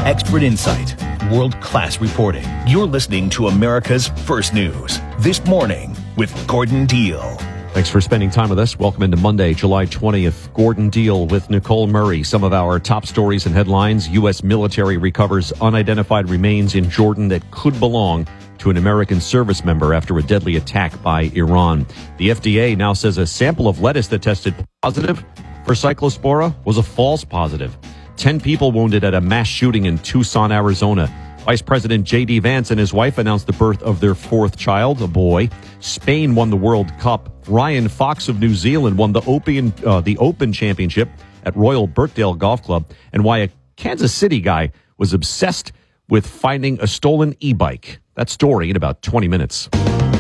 expert insight, world-class reporting. You're listening to America's First News This Morning with Gordon Deal. Thanks for spending time with us. Welcome into Monday, July 20th. Gordon Deal with Nicole Murray. Some of our top stories and headlines. U.S. military recovers unidentified remains in Jordan that could belong to an American service member after a deadly attack by Iran. The FDA now says a sample of lettuce that tested positive for Cyclospora was a false positive. 10 people wounded at a mass shooting in Tucson, Arizona. Vice President J.D. Vance and his wife announced the birth of their fourth child, a boy. Spain won the World Cup. Ryan Fox of New Zealand won the Open Championship at Royal Birkdale Golf Club. And why a Kansas City guy was obsessed with finding a stolen e-bike. That story in about 20 minutes.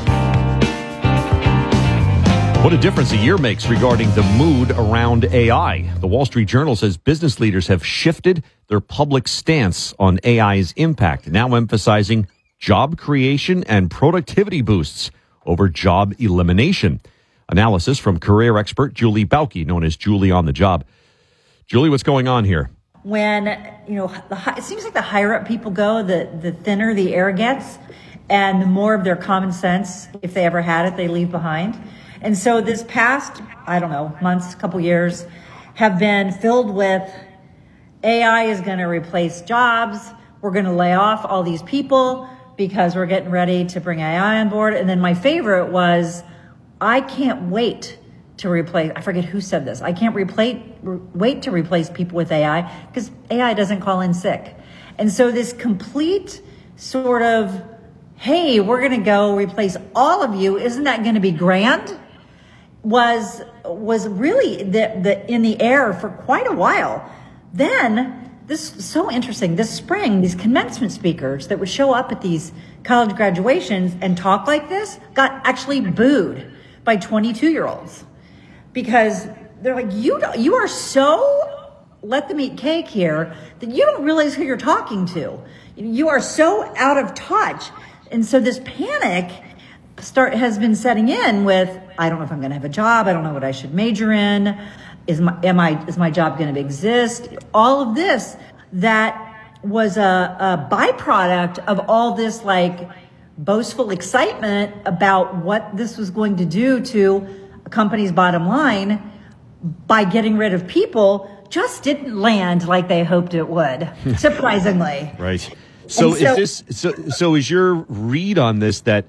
What a difference a year makes regarding the mood around AI. The Wall Street Journal says business leaders have shifted their public stance on AI's impact, now emphasizing job creation and productivity boosts over job elimination. Analysis from career expert Julie Bauke, known as Julie on the Job. Julie, what's going on here? When, it seems like the higher up people go, the thinner the air gets, and the more of their common sense, if they ever had it, they leave behind. And so this past, months, couple years, have been filled with AI is going to replace jobs. We're going to lay off all these people because we're getting ready to bring AI on board. And then my favorite was, I can't wait to replace, I forget who said this, I can't wait to replace people with AI because AI doesn't call in sick. And so this complete sort of, hey, we're going to go replace all of you, isn't that going to be grand? was really in the air for quite a while. Then, this is so interesting, this spring, these commencement speakers that would show up at these college graduations and talk like this got actually booed by 22-year-olds. Because they're like, you are so let them eat cake here that you don't realize who you're talking to. You are so out of touch. And so this panic has been setting in with, I don't know if I'm going to have a job. I don't know what I should major in. Is my job going to exist? All of this that was a byproduct of all this like boastful excitement about what this was going to do to a company's bottom line by getting rid of people just didn't land like they hoped it would, surprisingly. Right. So is your read on this that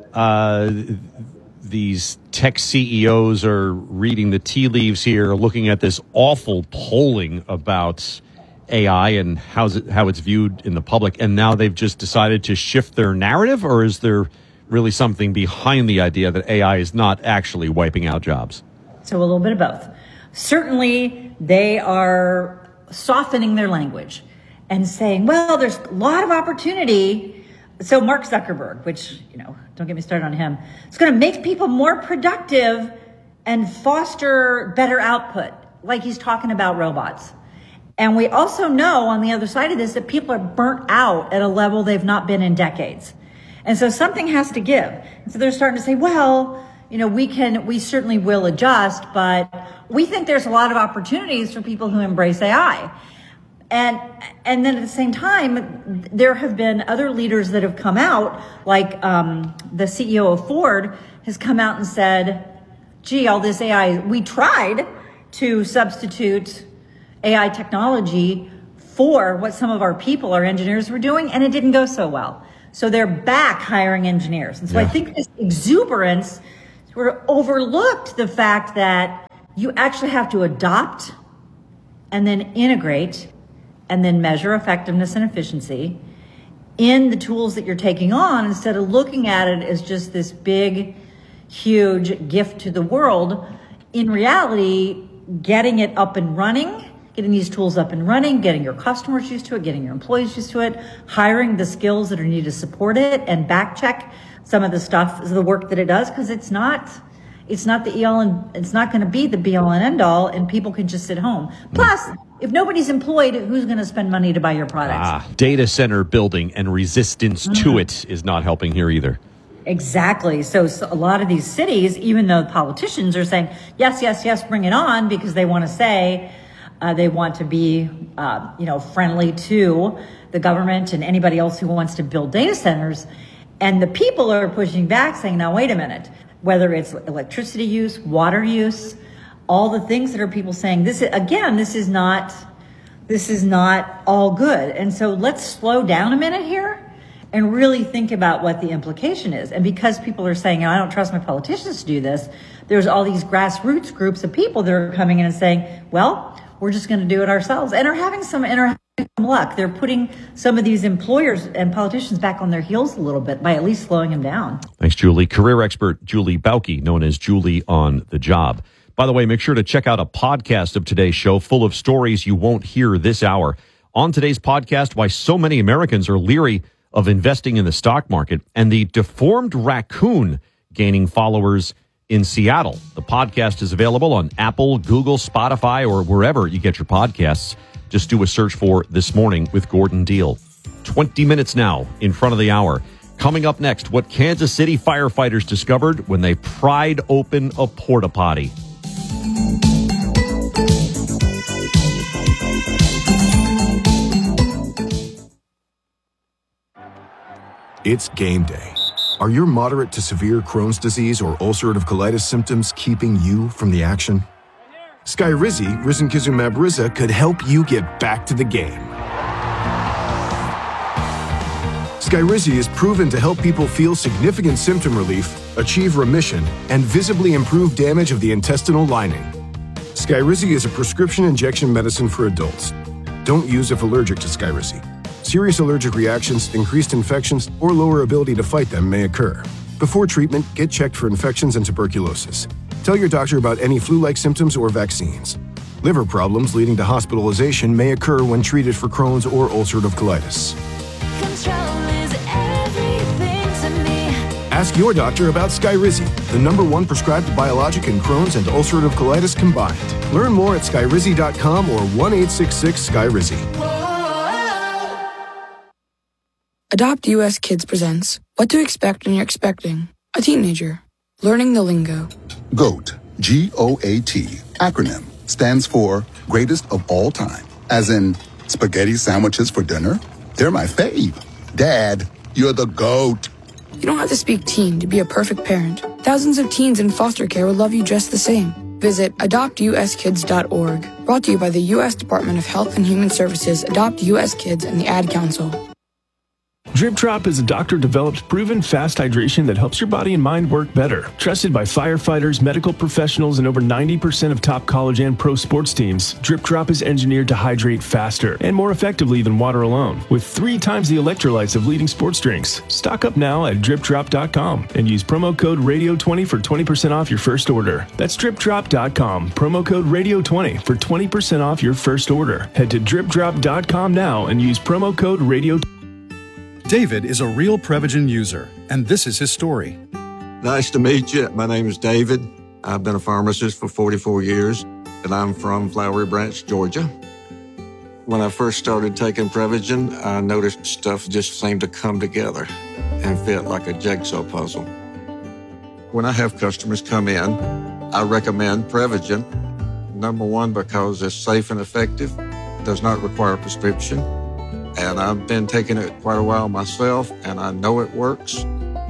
these tech CEOs are reading the tea leaves here, looking at this awful polling about AI and how it's viewed in the public, and now they've just decided to shift their narrative? Or is there really something behind the idea that AI is not actually wiping out jobs? So a little bit of both. Certainly, they are softening their language and saying, well, there's a lot of opportunity. So Mark Zuckerberg, which, don't get me started on him, it's going to make people more productive and foster better output, like he's talking about robots. And we also know on the other side of this that people are burnt out at a level they've not been in decades. And so something has to give. And so they're starting to say, well, we certainly will adjust, but we think there's a lot of opportunities for people who embrace AI. And then at the same time, there have been other leaders that have come out, like the CEO of Ford has come out and said, gee, all this AI, we tried to substitute AI technology for what some of our people, our engineers, were doing, and it didn't go so well. So they're back hiring engineers. And so I think this exuberance sort of overlooked the fact that you actually have to adopt and then integrate and then measure effectiveness and efficiency in the tools that you're taking on, instead of looking at it as just this big, huge gift to the world. In reality, getting it up and running, getting these tools up and running, getting your customers used to it, getting your employees used to it, hiring the skills that are needed to support it, and back check some of the stuff, the work that it does, because it's not the EL and it's not going to be the be all and end all, and people can just sit home. Plus, if nobody's employed, who's going to spend money to buy your products? Data center building and resistance to it is not helping here either. Exactly. So a lot of these cities, even though politicians are saying, yes, yes, yes, bring it on, because they want to say, They want to be, friendly to the government and anybody else who wants to build data centers. And the people are pushing back, saying, now, wait a minute, whether it's electricity use, water use, all the things that are people saying, this is not all good. And so let's slow down a minute here and really think about what the implication is. And because people are saying, I don't trust my politicians to do this, there's all these grassroots groups of people that are coming in and saying, well, we're just going to do it ourselves, and are having some luck. They're putting some of these employers and politicians back on their heels a little bit by at least slowing them down. Thanks, Julie. Career expert Julie Bauke, known as Julie on the Job. By the way, make sure to check out a podcast of today's show full of stories you won't hear this hour. On today's podcast, why so many Americans are leery of investing in the stock market, and the deformed raccoon gaining followers in Seattle. The podcast is available on Apple, Google, Spotify, or wherever you get your podcasts. Just do a search for This Morning with Gordon Deal. 20 minutes now in front of the hour. Coming up next, what Kansas City firefighters discovered when they pried open a porta potty. It's game day. Are your moderate to severe Crohn's disease or ulcerative colitis symptoms keeping you from the action? Skyrizi, risankizumab Riza, could help you get back to the game. Skyrizi is proven to help people feel significant symptom relief, achieve remission, and visibly improve damage of the intestinal lining. Skyrizi is a prescription injection medicine for adults. Don't use if allergic to Skyrizi. Serious allergic reactions, increased infections, or lower ability to fight them may occur. Before treatment, get checked for infections and tuberculosis. Tell your doctor about any flu-like symptoms or vaccines. Liver problems leading to hospitalization may occur when treated for Crohn's or ulcerative colitis. Control is everything to me. Ask your doctor about Skyrizi, the #1 prescribed biologic in Crohn's and ulcerative colitis combined. Learn more at skyrizi.com or 1-866-SKYRIZI. Adopt US Kids presents What to Expect When You're Expecting a Teenager. Learning the lingo. GOAT, G-O-A-T, acronym, stands for Greatest of All Time. As in, spaghetti sandwiches for dinner? They're my fave. Dad, you're the GOAT. You don't have to speak teen to be a perfect parent. Thousands of teens in foster care will love you just the same. Visit adoptuskids.org. Brought to you by the U.S. Department of Health and Human Services, Adopt U.S. Kids, and the Ad Council. Drip Drop is a doctor-developed, proven fast hydration that helps your body and mind work better. Trusted by firefighters, medical professionals, and over 90% of top college and pro sports teams, Drip Drop is engineered to hydrate faster and more effectively than water alone, with 3 times the electrolytes of leading sports drinks. Stock up now at dripdrop.com and use promo code RADIO20 for 20% off your first order. That's dripdrop.com, promo code RADIO20 for 20% off your first order. Head to dripdrop.com now and use promo code RADIO20. David is a real Prevagen user, and this is his story. Nice to meet you. My name is David. I've been a pharmacist for 44 years, and I'm from Flowery Branch, Georgia. When I first started taking Prevagen, I noticed stuff just seemed to come together and fit like a jigsaw puzzle. When I have customers come in, I recommend Prevagen. #1, because it's safe and effective, does not require a prescription. And I've been taking it quite a while myself, and I know it works.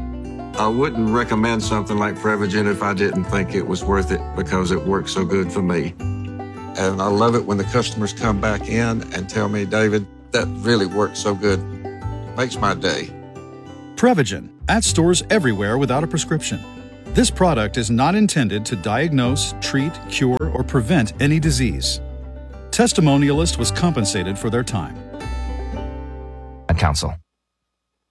I wouldn't recommend something like Prevagen if I didn't think it was worth it, because it works so good for me. And I love it when the customers come back in and tell me, David, that really works so good. Makes my day. Prevagen, at stores everywhere without a prescription. This product is not intended to diagnose, treat, cure, or prevent any disease. Testimonialist was compensated for their time. Ad Council.